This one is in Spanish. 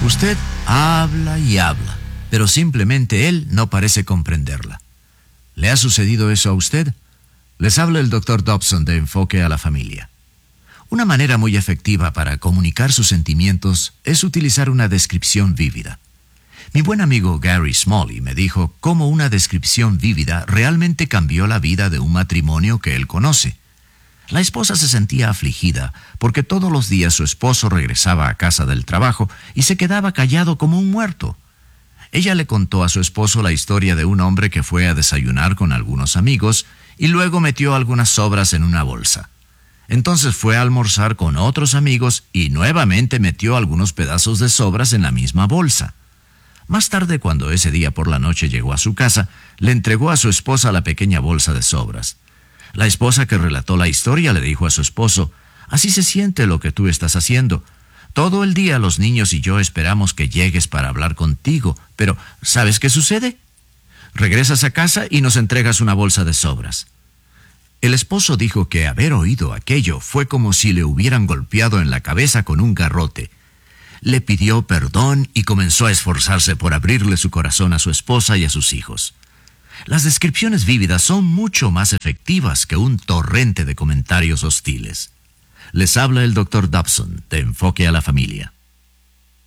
Usted habla y habla, pero simplemente él no parece comprenderla. ¿Le ha sucedido eso a usted? Les habla el Dr. Dobson de Enfoque a la Familia. Una manera muy efectiva para comunicar sus sentimientos es utilizar una descripción vívida. Mi buen amigo Gary Smalley me dijo cómo una descripción vívida realmente cambió la vida de un matrimonio que él conoce. La esposa se sentía afligida porque todos los días su esposo regresaba a casa del trabajo y se quedaba callado como un muerto. Ella le contó a su esposo la historia de un hombre que fue a desayunar con algunos amigos y luego metió algunas sobras en una bolsa. Entonces fue a almorzar con otros amigos y nuevamente metió algunos pedazos de sobras en la misma bolsa. Más tarde, cuando ese día por la noche llegó a su casa, le entregó a su esposa la pequeña bolsa de sobras. La esposa que relató la historia le dijo a su esposo: «Así se siente lo que tú estás haciendo. Todo el día los niños y yo esperamos que llegues para hablar contigo, pero ¿sabes qué sucede? Regresas a casa y nos entregas una bolsa de sobras». El esposo dijo que haber oído aquello fue como si le hubieran golpeado en la cabeza con un garrote. Le pidió perdón y comenzó a esforzarse por abrirle su corazón a su esposa y a sus hijos. Las descripciones vívidas son mucho más efectivas que un torrente de comentarios hostiles. Les habla el Dr. Dobson de Enfoque a la Familia.